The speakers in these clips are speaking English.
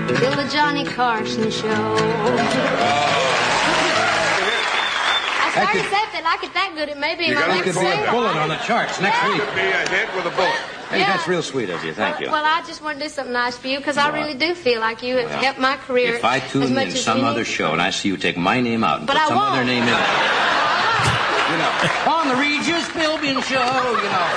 till the Johnny Carson show. I started to say if they like it that good, it may be my next single. It could be a bullet on the charts next week. It could be a hit with a bullet. Hey, that's real sweet of you. Thank you. Well, I just want to do something nice for you because I really do feel like you have helped my career. If I tune in some other show and I see you take my name out and put some other name in it, you know, on the Regis Philbin show, you know.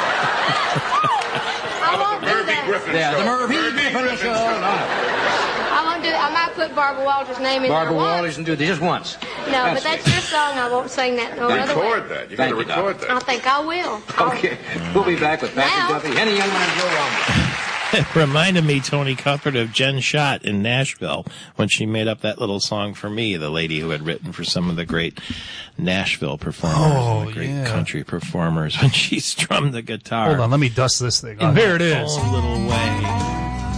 I won't do that. The Murphy Griffin show. I won't do it. I might put Barbara Walters' name in there. Barbara Walters and do it just once. No, but that's your song. I won't sing that no other way. Record that. You got to record that. I think I will. Okay. We'll be back with Patrick Duffy, Henny Youngman, and Joe Roman. It reminded me, Tony Cuthbert, of Jen Schott in Nashville when she made up that little song for me, the lady who had written for some of the great Nashville performers, and the great country performers, when she strummed the guitar. Hold on, let me dust this thing. Oh, here it is. A little way.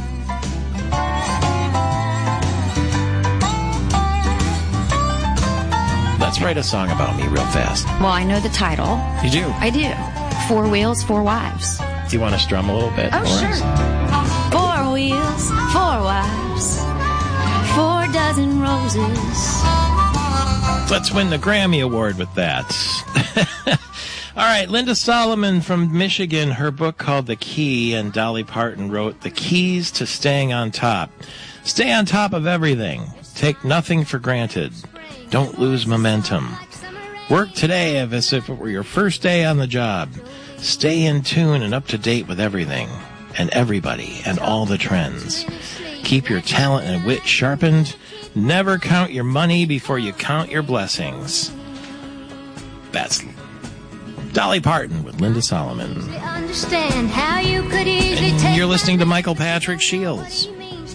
Let's write a song about me real fast. Well, I know the title. You do? I do. 4 Wheels, 4 Wives. Do you want to strum a little bit? Oh, sure. 4 wheels, 4 wives, 4 dozen roses. Let's win the Grammy Award with that. All right, Linda Solomon from Michigan, her book called The Key, and Dolly Parton wrote The Keys to Staying on Top. Stay on top of everything. Take nothing for granted. Don't lose momentum. Work today as if it were your first day on the job. Stay in tune and up to date with everything and everybody and all the trends. Keep your talent and wit sharpened. Never count your money before you count your blessings. That's Dolly Parton with Linda Solomon. Understand how you could easily and you're listening to Michael Patrick Shields.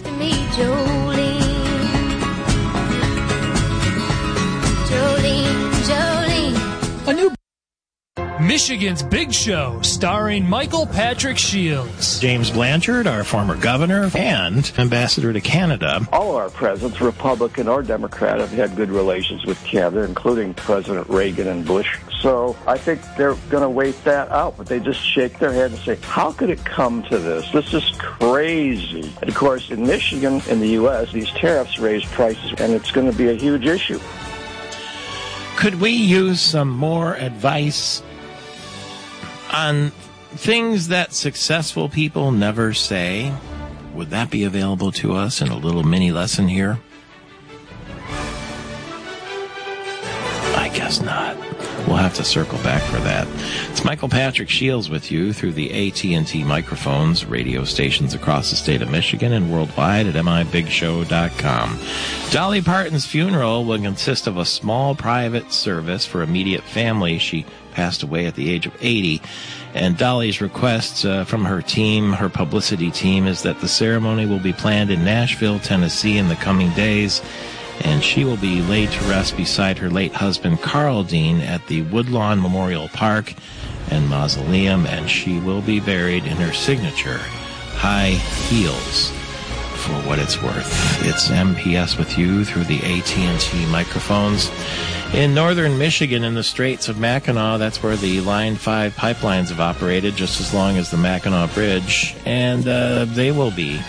A new Michigan's Big Show, starring Michael Patrick Shields. James Blanchard, our former governor and ambassador to Canada. All of our presidents, Republican or Democrat, have had good relations with Canada, including President Reagan and Bush. So I think they're going to wait that out, but they just shake their head and say, how could it come to this? This is crazy. And of course, in Michigan, in the U.S., these tariffs raise prices, and it's going to be a huge issue. Could we use some more advice on things that successful people never say? Would that be available to us in a little mini lesson here? I guess not. We'll have to circle back for that. It's Michael Patrick Shields with you through the AT&T microphones, radio stations across the state of Michigan and worldwide at mibigshow.com. Dolly Parton's funeral will consist of a small private service for immediate family. She passed away at the age of 80. And Dolly's request from her team, her publicity team, is that the ceremony will be planned in Nashville, Tennessee in the coming days. And she will be laid to rest beside her late husband, Carl Dean, at the Woodlawn Memorial Park and Mausoleum, and she will be buried in her signature high heels, for what it's worth. It's MPS with you through the AT&T microphones. In northern Michigan, in the Straits of Mackinac, that's where the Line 5 pipelines have operated just as long as the Mackinac Bridge, and they will be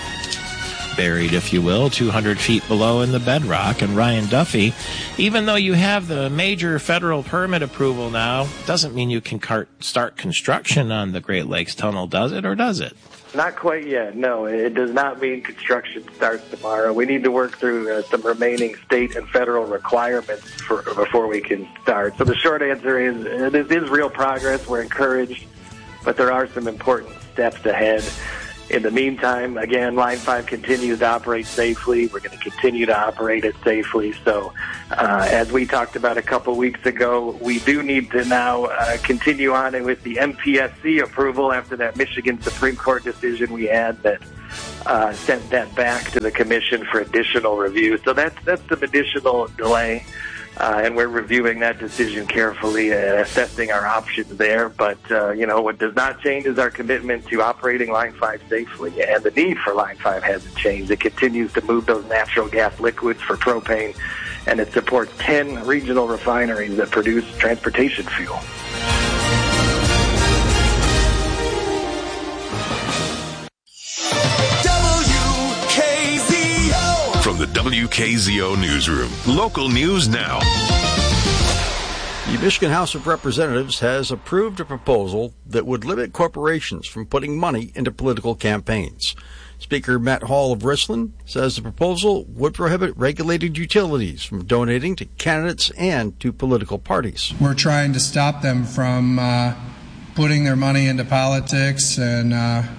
buried, if you will, 200 feet below in the bedrock. And Ryan Duffy, even though you have the major federal permit approval now, doesn't mean you can start construction on the Great Lakes Tunnel, does it, or does it? Not quite yet, no. It does not mean construction starts tomorrow. We need to work through some remaining state and federal requirements before we can start. So the short answer is it is real progress. We're encouraged, but there are some important steps ahead. In the meantime, again, Line 5 continues to operate safely. We're going to continue to operate it safely. So as we talked about a couple weeks ago, we do need to now continue on with the MPSC approval after that Michigan Supreme Court decision we had that sent that back to the commission for additional review. So that's some additional delay. And we're reviewing that decision carefully, assessing our options there. But, what does not change is our commitment to operating Line 5 safely. And the need for Line 5 hasn't changed. It continues to move those natural gas liquids for propane, and it supports 10 regional refineries that produce transportation fuel. WKZO the WKZO Newsroom. Local news now. The Michigan House of Representatives has approved a proposal that would limit corporations from putting money into political campaigns. Speaker Matt Hall of Richland says the proposal would prohibit regulated utilities from donating to candidates and to political parties. We're trying to stop them from putting their money into politics and,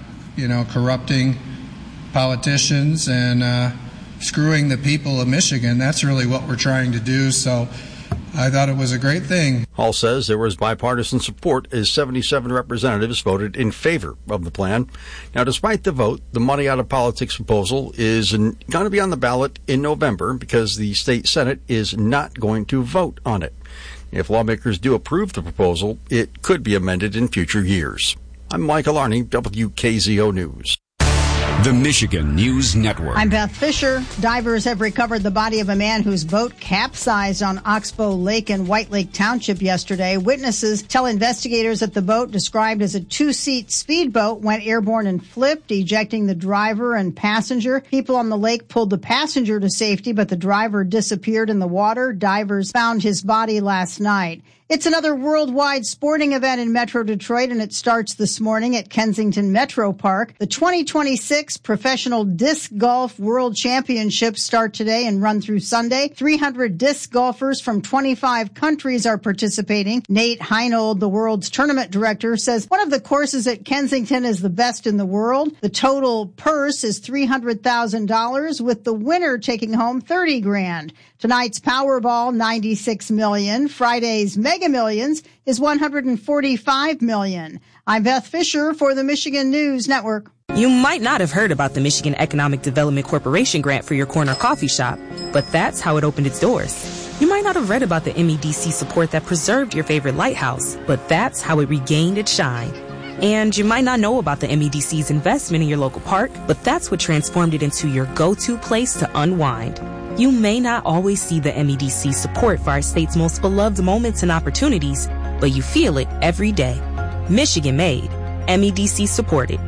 corrupting politicians and screwing the people of Michigan. That's really what we're trying to do. So I thought it was a great thing. Hall says there was bipartisan support as 77 representatives voted in favor of the plan. Now, despite the vote, the money out of politics proposal is going to be on the ballot in November because the state Senate is not going to vote on it. If lawmakers do approve the proposal, it could be amended in future years. I'm Michael Arney, WKZO News. The Michigan News Network. I'm Beth Fisher. Divers have recovered the body of a man whose boat capsized on Oxbow Lake in White Lake Township yesterday. Witnesses tell investigators that the boat, described as a two-seat speedboat, went airborne and flipped, ejecting the driver and passenger. People on the lake pulled the passenger to safety, but the driver disappeared in the water. Divers found his body last night. It's another worldwide sporting event in Metro Detroit, and it starts this morning at Kensington Metro Park. The 2026 Professional Disc Golf World Championships start today and run through Sunday. 300 disc golfers from 25 countries are participating. Nate Heinold, the world's tournament director, says one of the courses at Kensington is the best in the world. The total purse is $300,000, with the winner taking home $30,000. Tonight's Powerball, $96 million. Friday's Mega Millions is $145 million. I'm Beth Fisher for the Michigan News Network. You might not have heard about the Michigan Economic Development Corporation grant for your corner coffee shop, but that's how it opened its doors. You might not have read about the MEDC support that preserved your favorite lighthouse, but that's how it regained its shine. And you might not know about the MEDC's investment in your local park, but that's what transformed it into your go-to place to unwind. You may not always see the MEDC support for our state's most beloved moments and opportunities, but you feel it every day. Michigan made, MEDC supported.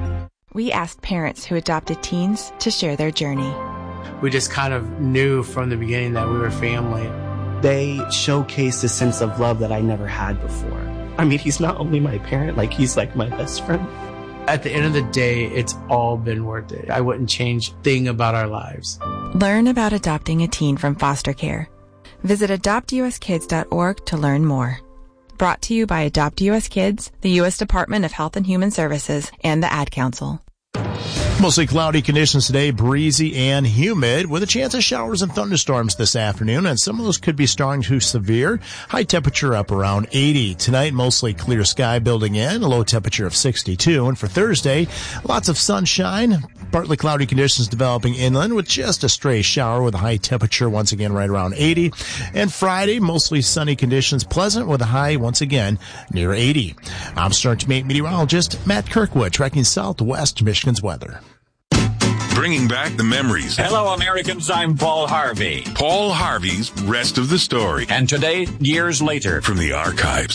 We asked parents who adopted teens to share their journey. We just kind of knew from the beginning that we were family. They showcased a sense of love that I never had before. I mean, he's not only my parent, he's like my best friend. At the end of the day, it's all been worth it. I wouldn't change a thing about our lives. Learn about adopting a teen from foster care. Visit adoptuskids.org to learn more. Brought to you by Adopt US Kids, the U.S. Department of Health and Human Services, and the Ad Council. Mostly cloudy conditions today, breezy and humid, with a chance of showers and thunderstorms this afternoon, and some of those could be strong to severe. High temperature up around 80. Tonight, mostly clear sky building in, a low temperature of 62. And for Thursday, lots of sunshine, partly cloudy conditions developing inland with just a stray shower with a high temperature once again right around 80. And Friday, mostly sunny conditions, pleasant with a high once again near 80. I'm Starch Mate meteorologist Matt Kirkwood, tracking southwest Michigan's weather. Bringing back the memories. Hello, Americans. I'm Paul Harvey. Paul Harvey's Rest of the Story. And today, years later. From the archives.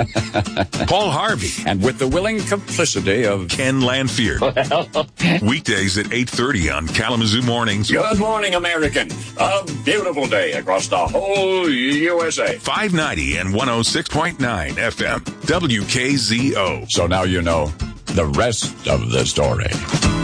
Paul Harvey. And with the willing complicity of Ken Lanfear. Weekdays at 8:30 on Kalamazoo Mornings. Good morning, American. A beautiful day across the whole USA. 590 and 106.9 FM. WKZO. So now you know the rest of the story.